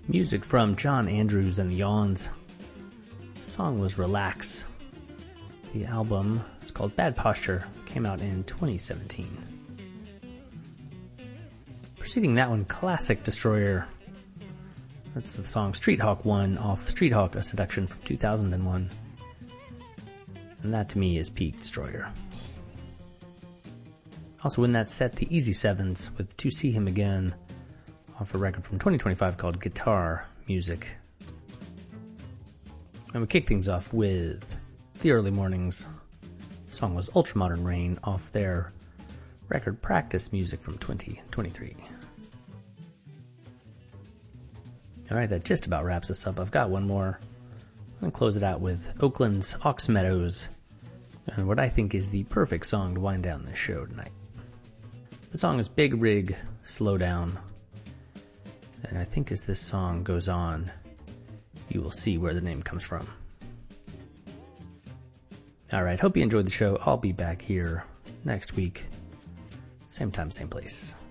Music from John Andrews and the Yawns. The song was Relax. The album is called Bad Posture, came out in 2017. Preceding that one, Classic Destroyer. That's the song Street Hawk 1 off Street Hawk, A Seduction from 2001. And that to me is peak Destroyer. Also in that set, the Easy Sevens with To See Him Again off a record from 2025 called Guitar Music. And we kick things off with The Early Mornings. The song was Ultramodern Rain off their record Practice Music from 2023. Alright, that just about wraps us up. I've got one more. I'm going to close it out with Oakland's Ox Meadows and what I think is the perfect song to wind down this show tonight. The song is Big Rig, Slow Down. And I think as this song goes on, you will see where the name comes from. Alright, hope you enjoyed the show. I'll be back here next week. Same time, same place.